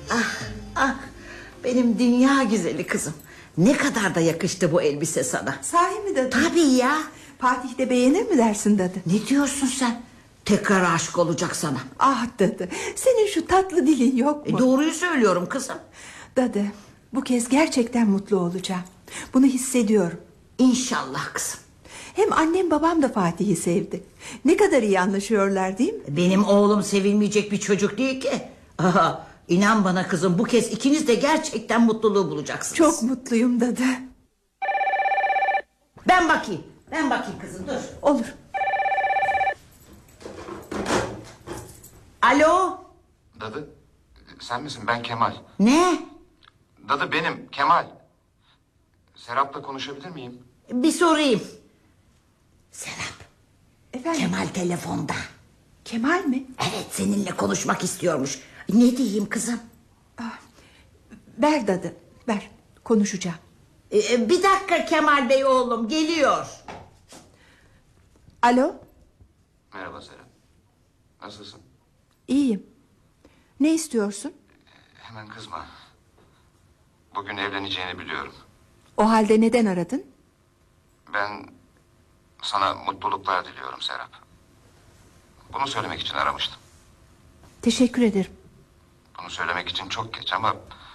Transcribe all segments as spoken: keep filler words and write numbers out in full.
Ah, ah, benim dünya güzeli kızım. Ne kadar da yakıştı bu elbise sana. Sahi mi dadı? Tabii ya. Fatih de beğenir mi dersin dadı? Ne diyorsun sen? Tekrar aşık olacak sana. Ah dadı, senin şu tatlı dilin yok mu? E, doğruyu söylüyorum kızım. Dadı, bu kez gerçekten mutlu olacağım. Bunu hissediyorum. İnşallah kızım. Hem annem babam da Fatih'i sevdi. Ne kadar iyi anlaşıyorlar değil mi? Benim oğlum sevilmeyecek bir çocuk değil ki. Aha, inan bana kızım, bu kez ikiniz de gerçekten mutluluğu bulacaksınız. Çok mutluyum dadı. Ben bakayım. Ben bakayım kızım, dur. Olur. Alo. Dadı, sen misin? Ben Kemal. Ne? Dadı benim, Kemal. Serap'la konuşabilir miyim? Bir sorayım. Serap, Efendim? Kemal telefonda. Kemal mi? Evet, seninle konuşmak istiyormuş. Ne diyeyim kızım? Ah, ver dadı, ver. Konuşacağım. Ee, bir dakika Kemal Bey oğlum, geliyor. Alo? Merhaba Serap. Nasılsın? İyiyim. Ne istiyorsun? Hemen kızma. Bugün evleneceğini biliyorum. O halde neden aradın? Ben sana mutluluklar diliyorum Serap. Bunu söylemek için aramıştım. Teşekkür ederim. Bunu söylemek için çok geç ama...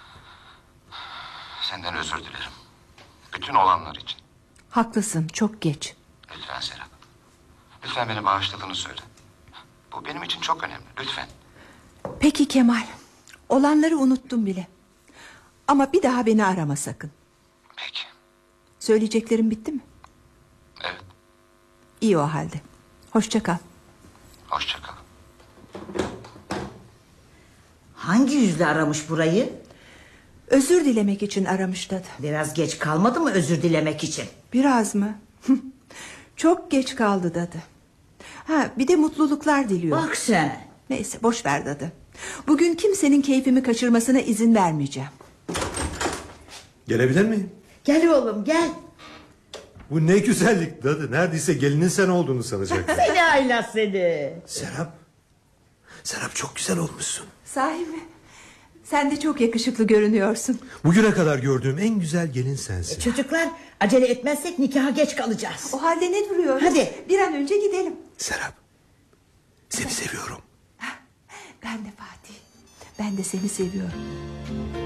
senden özür dilerim. Bütün olanlar için. Haklısın, çok geç. Lütfen Serap. Lütfen beni bağışladığını söyle. Bu benim için çok önemli. Lütfen. Peki Kemal. Olanları unuttum bile. Ama bir daha beni arama sakın. Peki. Söyleyeceklerim bitti mi? Evet. İyi o halde. Hoşça kal. Hoşça kal. Hangi yüzle aramış burayı? Özür dilemek için aramış dadı. Biraz geç kalmadı mı özür dilemek için? Biraz mı? Çok geç kaldı dadı. Ha, bir de mutluluklar diliyor. Bak sen. Neyse boş ver dadı. Bugün kimsenin keyfimi kaçırmasına izin vermeyeceğim. Gelebilir miyim? Gel oğlum gel. Bu ne güzellik dadı. Neredeyse gelinin sen olduğunu sanacaktım. Seni ayla seni. Serap. Serap çok güzel olmuşsun. Sahi mi? Sen de çok yakışıklı görünüyorsun. Bugüne kadar gördüğüm en güzel gelin sensin. Çocuklar, acele etmezsek nikaha geç kalacağız. O halde ne duruyoruz? Hadi. Bir an önce gidelim. Serap. Seni seviyorum. Ben de Fatih. Ben de seni seviyorum.